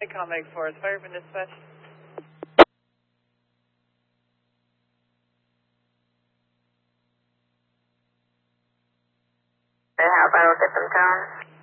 Combat Forest, Fireman Dispatch. How about with some tone?